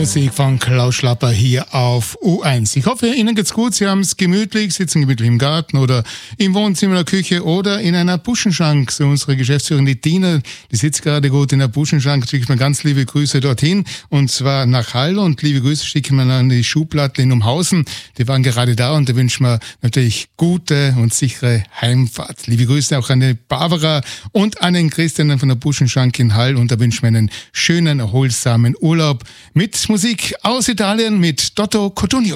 Musik von Klaus Schlapper hier auf U1. Ich hoffe, Ihnen geht's gut. Sie haben es gemütlich, sitzen gemütlich im Garten oder im Wohnzimmer, in der Küche oder in einer Buschenschank. So unsere Geschäftsführerin, die Tina, die sitzt gerade gut in der Buschenschank. Schickt mir ganz liebe Grüße dorthin und zwar nach Hall und liebe Grüße schicken wir an die Schuhplatte in Umhausen. Die waren gerade da und da wünschen wir natürlich gute und sichere Heimfahrt. Liebe Grüße auch an die Barbara und an den Christian von der Buschenschank in Hall und da wünschen wir einen schönen, erholsamen Urlaub mit Musik aus Italien mit Dotto Cotugno.